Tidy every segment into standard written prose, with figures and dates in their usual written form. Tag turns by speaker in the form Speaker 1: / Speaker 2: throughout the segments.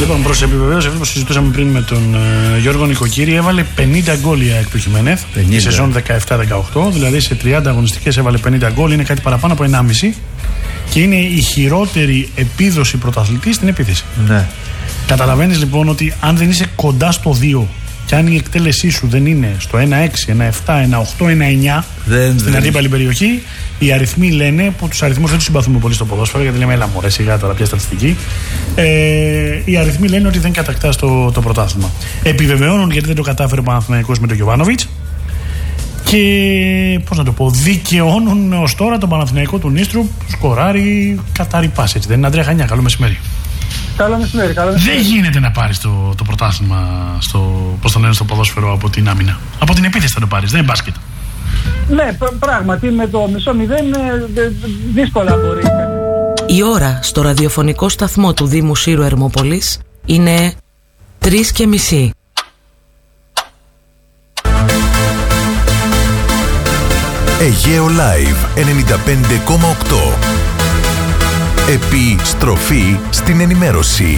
Speaker 1: Λοιπόν, προς επιβεβαίωση αυτό που συζητούσαμε πριν με τον Γιώργο Νικοκύρη, έβαλε 50 γκόλ η ΑΕΚ του Χιμένεθ η σεζόν 17-18, δηλαδή σε 30 αγωνιστικές έβαλε 50 γκόλ, είναι κάτι παραπάνω από 1,5 και είναι η χειρότερη επίδοση πρωταθλητή στην επίθεση. Ναι. Καταλαβαίνεις λοιπόν ότι αν δεν είσαι κοντά στο 2 και αν η εκτέλεσή σου δεν είναι στο 1-6, 1-7, 1-8, 1-9 στην αντίπαλη περιοχή, οι αριθμοί λένε, που τους αριθμούς δεν τους συμπαθούμε πολύ στο ποδόσφαιρο, γιατί λέμε έλα μωρέ σιγά τώρα πια στατιστική, οι αριθμοί λένε ότι δεν κατακτάς το πρωτάθλημα. Επιβεβαιώνουν γιατί δεν το κατάφερε ο Παναθηναϊκός με τον Γιοβάνοβιτς και πώς να το πω, δικαιώνουν ως τώρα τον Παναθηναϊκό του Νίστρου που σκοράρει κατάρι πάση, έτσι δεν είναι, Αντρέα Χανιά? Καλό μεσημέρι.
Speaker 2: Καλό μεσημέρι.
Speaker 1: Δεν γίνεται να πάρεις το πρωτάθλημα πώς το λένε στο ποδόσφαιρο από την άμυνα. Από την επίθεση θα το πάρεις, δεν είναι μπάσκετ.
Speaker 2: Ναι, πράγματι με το μισό μηδέν δύσκολα μπορεί.
Speaker 3: Η ώρα στο ραδιοφωνικό σταθμό του Δήμου Σύρου Ερμόπολης είναι 3:30.
Speaker 4: Αιγαίο Live 95,8. Επιστροφή στην ενημέρωση.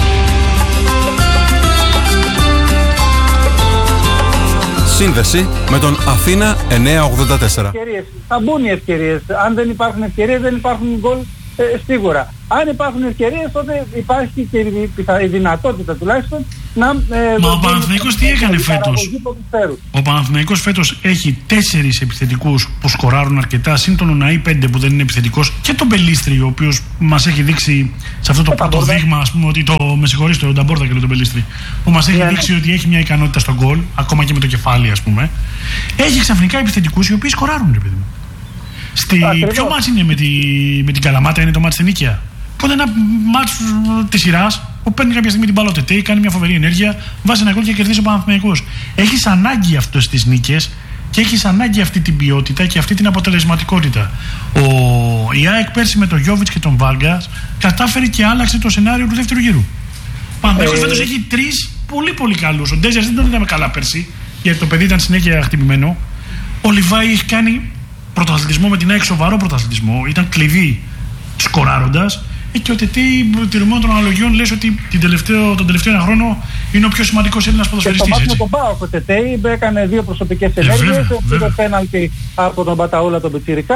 Speaker 5: Σύνδεση με τον Αθήνα 984.
Speaker 2: Θα μπουν οι ευκαιρίες. Αν δεν υπάρχουν ευκαιρίες, δεν υπάρχουν γκολ σίγουρα. Αν υπάρχουν ευκαιρίες, τότε υπάρχει και η δυνατότητα τουλάχιστον να...
Speaker 1: Μα ο Παναθηναϊκός τι έκανε φέτος? Ο Παναθηναϊκός φέτος έχει 4 επιθετικούς που σκοράρουν αρκετά, συν τον Ουναή 5 που δεν είναι επιθετικός και τον Πελίστρη, ο οποίος μας έχει δείξει σε αυτό το πρώτο δείγμα, ας πούμε, ότι με συγχωρείς, τον Νταμπόρτα και τον Πελίστρη, που μας έχει δείξει ότι έχει μια ικανότητα στον γκολ, ακόμα και με το κεφάλι, ας πούμε. Έχει ξαφνικά επιθετικούς οι οποίοι σκοράρουν, ρε παιδί μου. Ποιο μάτς είναι με την Καλαμάτα, είναι το μάτς στην Νίκαια? Πότε ένα μάτς της σειράς που παίρνει κάποια στιγμή την μπάλα ο Τετέι, κάνει μια φοβερή ενέργεια, βάζει ένα γκολ και κερδίζει ο Παναθηναϊκός. Έχεις ανάγκη αυτές τις νίκες και έχεις ανάγκη αυτή την ποιότητα και αυτή την αποτελεσματικότητα. Η ΑΕΚ πέρσι με τον Γιόβιτς και τον Βάργας κατάφερε και άλλαξε το σενάριο του δεύτερου γύρου. Ο Παναθηναϊκός φέτος έχει 3 πολύ πολύ καλούς. Ο Ντέζιας δεν τον είδαμε καλά πέρσι, γιατί το παιδί ήταν συνέχεια χτυπημένο. Ο Λιβάη έχει κάνει πρωταθλητισμό με την ΑΕΚ, σοβαρό πρωταθλητισμό, ήταν κλειδί σκοράροντας. Και ο Τετέι, τηρουμένων των αναλογιών, λες ότι τον τελευταίο ένα χρόνο είναι ο πιο σημαντικός Έλληνας ποδοσφαιριστής.
Speaker 2: Και το τον ΠΑΟΚ, ο Τετέι έκανε 2 προσωπικές ενέργειες, πήρε πέναλτι από τον Μπαταούλα τον Πιτσιρικά,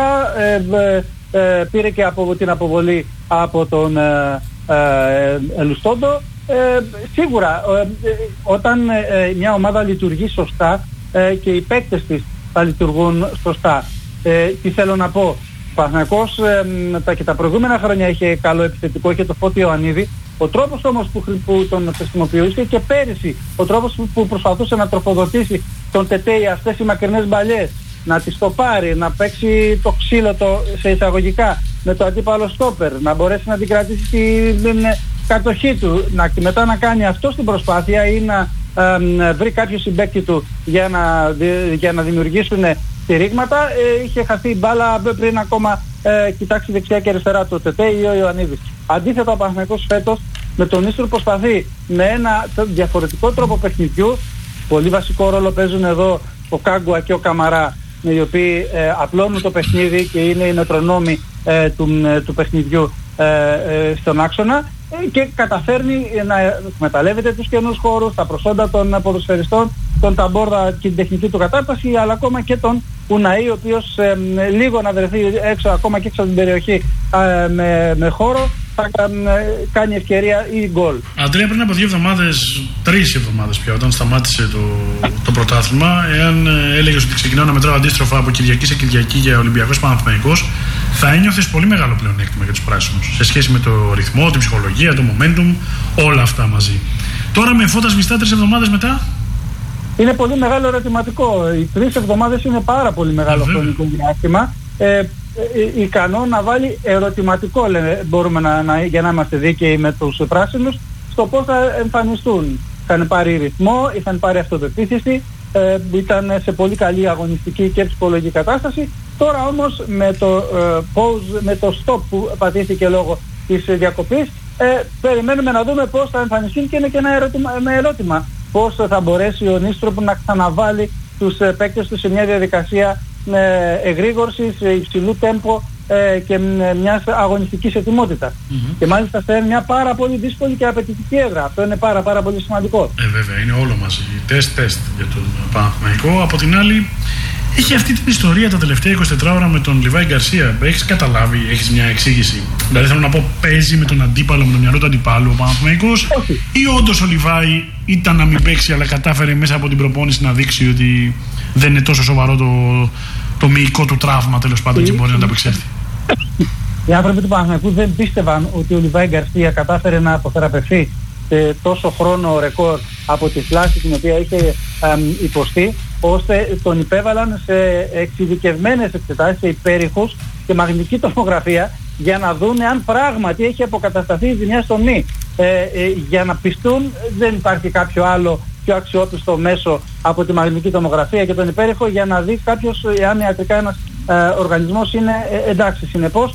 Speaker 2: πήρε και από την αποβολή από τον Ελουστόντο. Σίγουρα όταν μια ομάδα λειτουργεί σωστά και οι παίκτες της θα λειτουργούν σωστά. Τι θέλω να πω? Ο Παναθηναϊκός και τα προηγούμενα χρόνια είχε καλό επιθετικό, είχε το Φώτη Ιωαννίδη. Ο τρόπος όμως που τον χρησιμοποιούσε και πέρυσι, ο τρόπος που προσπαθούσε να τροφοδοτήσει τον Τετέι αυτές οι μακρινές μπαλιές, να τις το πάρει, να παίξει το ξύλο σε εισαγωγικά με το αντίπαλο στόπερ, να μπορέσει να την κρατήσει την κατοχή του, μετά να κάνει αυτό στην προσπάθεια ή να βρει κάποιο συμπαίκτη του για να δημιουργήσουν στηρίγματα. Είχε χαθεί η μπάλα πριν ακόμα κοιτάξει δεξιά και αριστερά το Τετέι ή ο Ιωαννίδης. Αντίθετα ο Παναθηναϊκός φέτος με τον Νίστρο προσπαθεί με ένα διαφορετικό τρόπο παιχνιδιού. Πολύ βασικό ρόλο παίζουν εδώ ο Κάγκουα και ο Καμαρά, οι οποίοι απλώνουν το παιχνίδι και είναι οι μετρονόμοι του παιχνιδιού στον άξονα, και καταφέρνει να εκμεταλλεύεται τους καινούς χώρους, τα προσόντα των ποδοσφαιριστών, τον Ταμπόρδα και την τεχνική του κατάρταση, αλλά ακόμα και τον Ουναή, ο οποίος λίγο να βρεθεί έξω, ακόμα και έξω από την περιοχή με χώρο, θα κάνει ευκαιρία ή γκολ.
Speaker 1: Αντρέα, πριν από 2 εβδομάδες, 3 εβδομάδες πια, όταν σταμάτησε το πρωτάθλημα, εάν έλεγες ότι ξεκινάω να μετράω αντίστροφα από Κυριακή σε Κυριακή για Ολυμπιακός Παναθηναϊκός, θα ένιωθες πολύ μεγάλο πλεονέκτημα για τους πράσινους σε σχέση με το ρυθμό, την ψυχολογία, το momentum, όλα αυτά μαζί. Τώρα με φώτα σβηστά 3 εβδομάδες μετά.
Speaker 2: Είναι πολύ μεγάλο ερωτηματικό. Οι 3 εβδομάδες είναι πάρα πολύ μεγάλο χρονικό διάστημα. Ικανό να βάλει ερωτηματικό, μπορούμε για να είμαστε δίκαιοι με τους πράσινους, στο πώς θα εμφανιστούν. Είχαν πάρει ρυθμό, είχαν πάρει αυτοπεποίθηση, ήταν σε πολύ καλή αγωνιστική και ψυχολογική κατάσταση. Τώρα όμως με το pause, με το stop που πατήθηκε λόγω της διακοπής, περιμένουμε να δούμε πώς θα εμφανιστούν, και είναι και ένα ερώτημα. Πώς θα μπορέσει ο Νίστροπ να ξαναβάλει τους παίκτες του σε μια διαδικασία εγρήγορσης, υψηλού τέμπο, και μιας αγωνιστικής ετοιμότητας. Και μάλιστα σε μια πάρα πολύ δύσκολη και απαιτητική έδρα. Αυτό είναι πάρα πολύ σημαντικό.
Speaker 1: Βέβαια, είναι όλο μαζί. Τεστ για τον Παναθηναϊκό. Από την άλλη, έχει αυτή την ιστορία τα τελευταία 24 ώρα με τον Λιβάη Γκαρσία. Έχεις καταλάβει, έχεις μια εξήγηση? Δηλαδή, θέλω να πω, παίζει με τον αντίπαλο, με το μυαλό του αντιπάλου ο Παναθηναϊκός, ή όντως ο Λιβάη ήταν να μην παίξει, αλλά κατάφερε μέσα από την προπόνηση να δείξει ότι δεν είναι τόσο σοβαρό το μυϊκό του τραύμα, τέλος πάντων, και μπορεί να τα απεξέλθει?
Speaker 2: Οι άνθρωποι του Παναθηναϊκού δεν πίστευαν ότι ο Λιβάη Γκαρσία κατάφερε να αποθεραπευθεί σε τόσο χρόνο ρεκόρ από τη φλάση την οποία είχε υποστεί, ώστε τον υπέβαλαν σε εξειδικευμένες εξετάσεις, σε υπέρηχους και μαγνητική τομογραφία, για να δουν αν πράγματι έχει αποκατασταθεί η ζημιά στο μυ. Για να πιστούν, δεν υπάρχει κάποιο άλλο πιο αξιόπιστο μέσο από τη μαγνητική τομογραφία και τον υπέρηχο, για να δει κάποιος αν ιατρικά ένας οργανισμός είναι εντάξει. Συνεπώς,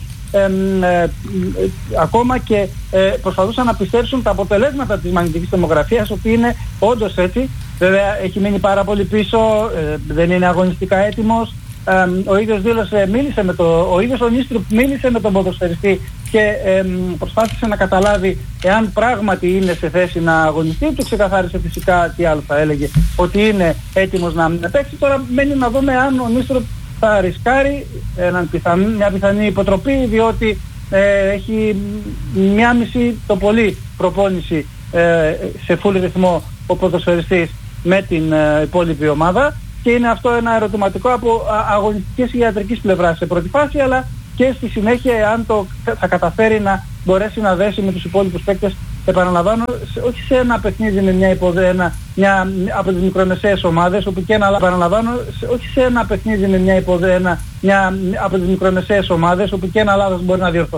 Speaker 2: ακόμα και προσπαθούσαν να πιστέψουν τα αποτελέσματα της μαγνητικής τομογραφίας, ότι είναι όντως έτσι. Βέβαια έχει μείνει πάρα πολύ πίσω, δεν είναι αγωνιστικά έτοιμος. Ο ίδιος δήλωσε, ο ίδιος ο Νίστρουπ μίλησε με τον ποδοσφαιριστή και προσπάθησε να καταλάβει εάν πράγματι είναι σε θέση να αγωνιστεί. Του ξεκαθάρισε φυσικά τι άλλο θα έλεγε, ότι είναι έτοιμος να παίξει. Τώρα μένει να δούμε αν ο Νίστρουπ θα ρισκάρει μια πιθανή υποτροπή, διότι έχει μία μισή το πολύ προπόνηση σε full ρυθμό ο ποδοσφαιριστής με την υπόλοιπη ομάδα, και είναι αυτό ένα ερωτηματικό από αγωνιστικής και ιατρικής πλευράς σε πρώτη φάση, αλλά και στη συνέχεια αν θα καταφέρει να μπορέσει να δέσει με τους υπόλοιπους παίκτες. Επαναλαμβάνω, όχι σε ένα παιχνίδι με μια από τις μικρομεσαίες ομάδες, όπου και ένα λάθος μπορεί να διορθωθεί.